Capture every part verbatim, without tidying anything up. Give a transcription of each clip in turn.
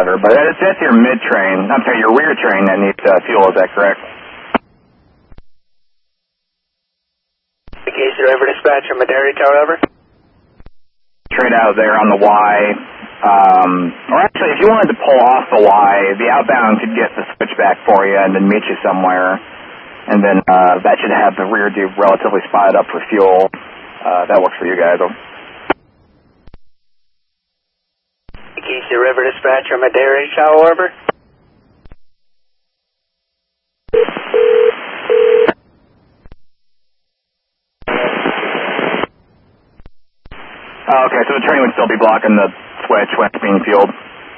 router, but that's, that's your mid train. I'm sorry, your rear train that needs uh, fuel. Is that correct? Case driver dispatcher, Madera Tower, over. Straight out there on the Y. Um, or actually, if you wanted to pull off the Y, the outbound could get the switchback for you and then meet you somewhere. And then uh, that should have the rear do relatively spotted up for fuel. Uh, that works for you guys. Keys River dispatcher, Madera Tower, over. Oh, okay, so the train would still be blocking the switch when it's being fueled.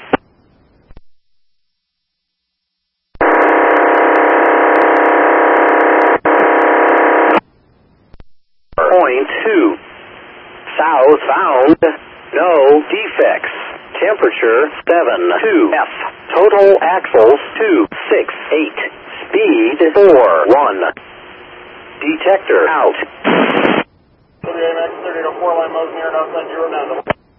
Point two. Southbound. No defects. Temperature seven two. F. Total axles two six eight. Speed four one. Detector out. thirty-eight Max thirty to four line motion here and outside zero now.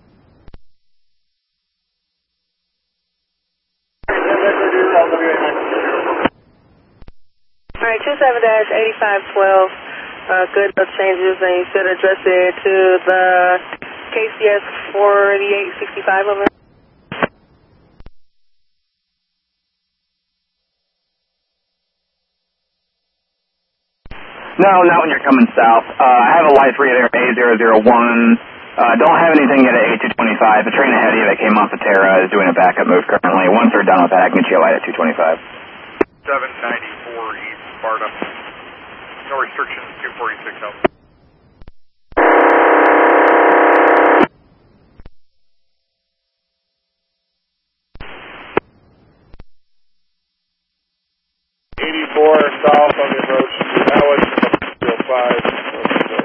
Alright, two seven dash eighty-five twelve, uh, good enough changes, and you should address it to the K C S forty-eight sixty-five over. No, not when you're coming south. Uh, I have a light for you there at A zero zero one. Uh, don't have anything yet at A two twenty-five. The train ahead of you that came off the Terra is doing a backup move currently. Once they're done with that, I can get you a light at two twenty-five. seven ninety-four East Sparta. No restrictions, two forty-six out.